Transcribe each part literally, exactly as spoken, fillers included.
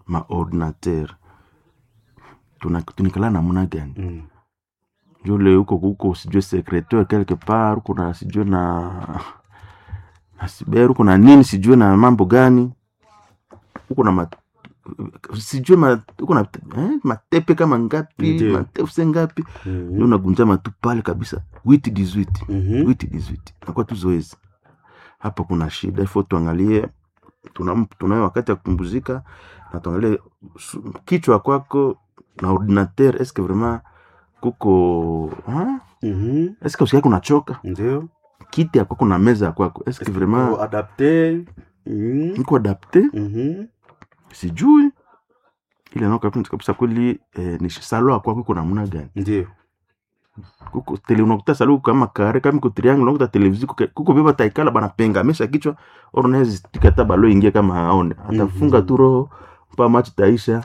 ma ordinateur tuna tunikala namna gani Mm. jule huko huko sijue secrétaire quelque part kuna sijue na na siberu kuna nini sijue na mambo gani huko na ma, sijue ma huko na eh, matepe kama ngapi Ndiyo. matepe ngapi Mhm. ndio unagunja matu pale kabisa huit dix-huit Mhm. huit dix-huit nakuwa tu zoezi hapa. Kuna shida ifo tuangalie, tuna tunayo wakati ya kupumzika na tuangalie su- kichwa kwako na ordinateur, est-ce que vraiment kuko ha Mhm. est-ce que usikia kunachoka Ndio. kiti yako kuna meza ya kwako, est-ce que vraiment Ko adapté. Mhm. iko adapté Mhm. sijui ile nao kabisa kabisa kweli eh, ni salo ya kwako kuna namna gani Ndio. kuko tele unakuta salo kama kare kama ko triangle unakuta television kuko, kuko beba taikala bana penga mesha kichwa organize tikata balo ingie kama haone atafunga Mhm. tu roho pa match taisha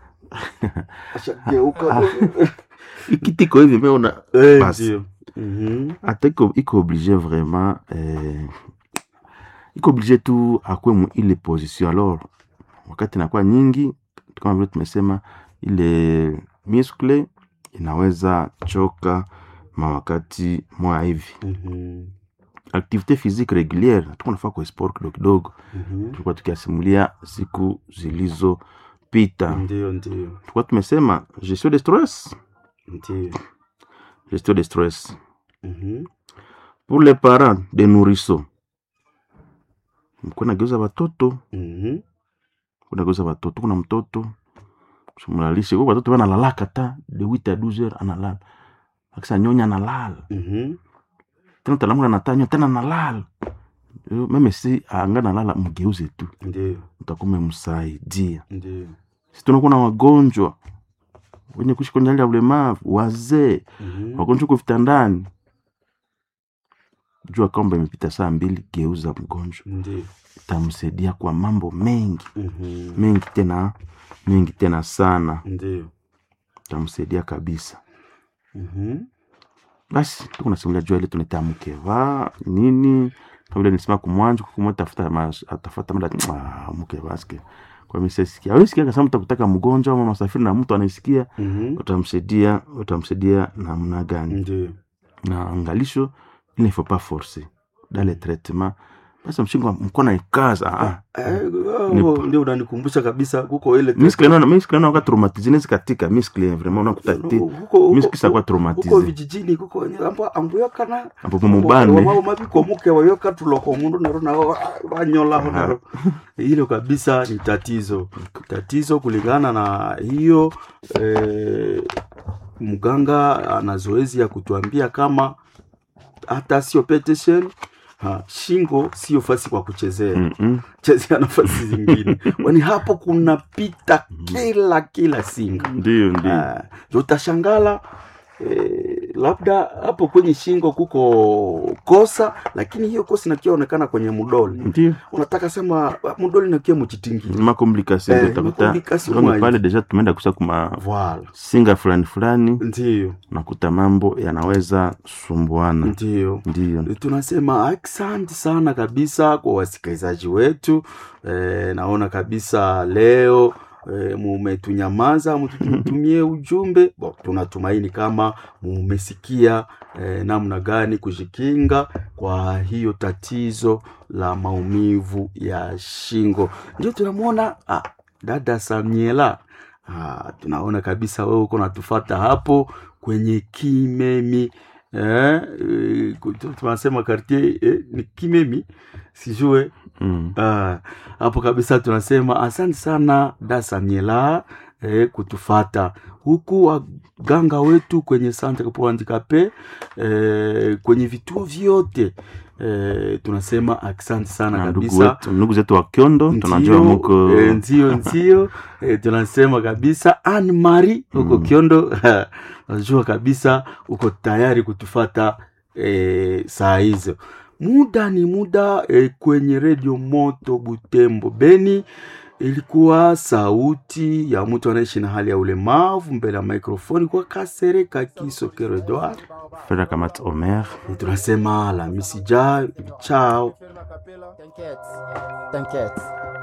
Ashageuka. ikitiko hivi meona Eh, basi ndio. Mhm. hata iko iko obligé vraiment eh, iko obligé tu akwe mu ile position. Alors wakati inakuwa nyingi kama vile tumesema ile muscle inaweza choka mawakati mwa hivi. Mhm. Activité physique régulière tuko nafaa kwa sport kidogo kidogo, Mhm. tulikuwa tukiasimulia siku zilizopita. Ndio, ndio. Tulikuwa tumesema gestion de stress, Ndio. gestion de stress Mhm. pour les parents de nourrissons. Mko nageuza watoto, Mhm. kuna geuza watoto, kuna mtoto simulalishe kwa watoto wanalala kata de huit à douze heures analala. Akisa nyonya analala. Mhm. Tena talamu anatanyo tena analala. Yo, meme si anga nalala mgeuze tu. Ndio. Utakuwa umemsaidia. Ndio. Si tunakuwa na wagonjwa wenye kuishi kwenye hali ya ulemavu, wazee, Mhm. wagonjwa kwa vitandani. Jua kwamba imepita saa mbili, geuza mgonjwa. Ndio. Itamsaidia kwa mambo mengi, Mhm. mengi tena, mengi tena sana. Ndio. Itamsaidia kabisa. Mhm. Basi tuko nasimulia jua ile tunaita mkeva nini kama vile nisema kumwanzo kumwa tafuta mas atafuta mada ah, mkeva aske kwa mimi sisikia wewe sikia kama utakutaka mgonjwa ama masafiri na mtu anasikia Mhm. utamsaidia utamsaidia namna gani Ndio. na angalisho il ne faut pas forcer dans le traitement basi mshingo mkono ikaza ah Eh, Nipo. oh, ndio unanikumbusha kabisa kuko ile muscle na muscle na wakati traumatisé katika muscle vraiment unakutati muscle sa kwa kuko traumatisé vijijini kuko ambo ambuyoka na hapo mubane wao mabiko muke wayoka tuloko mundu nero na banyola honero hilo kabisa ni tatizo tatizo kulingana na hiyo eh, mganga ana zoezi ya kutuambia kama hata sio petition ha, shingo sio fasi kwa kuchezea mm -mm. chezea nafasi zingine kwani hapo kuna pita kila kila singa Ndio ndio Ah, utashangala eh, labda hapo kwenye shingo kuko kosa lakini hiyo kosa inaonekana kwenye mudoli ndio unataka sema mudoli nakia mchitingi ma complication Eh, utakuta complication ndio mwa pale hivi. deja tumeenda kusa kuma Voilà. singa fulani fulani Ndio. nakuta mambo yanaweza sumbuana. Ndio. Ndio Tunasema asante sana kabisa kwa wasikilizaji wetu. E, naona kabisa leo e, mumetunyamaza mtutumie ujumbe. Bo, tunatumaini kama mumesikia e, namna gani kujikinga kwa hiyo tatizo la maumivu ya shingo. Ndio tunamuona ah, dada Samiela. Ah, tunaona kabisa wewe uko natufuata hapo kwenye Kimemi. Eh, eh, tunasema quartier eh, ni Kimemi sijue mm. ah, hapo kabisa tunasema asante sana da Samiela eh, kutufata huku waganga wetu kwenye Centre pour Handicapés eh, kwenye vituo vyote eh, tunasema asante sana Na ndugu kabisa wetu ndugu zetu wa Kyondo tunajua Ndio, mko eh, ndio ndio eh, tunasema kabisa Anne Marie uko Mm. Kyondo najua kabisa uko tayari kutufata eh, saa hizo. Muda ni muda eh, kwenye Radio Moto Butembo Beni. Ilikuwa sauti ya mtu anaishi na hali ya ulemavu mbele ya microphone kwa Kasereka Kisokero Edouard. Frère Kamat Omer. Et tunasema la misija chao. T'inquiète, t'inquiète.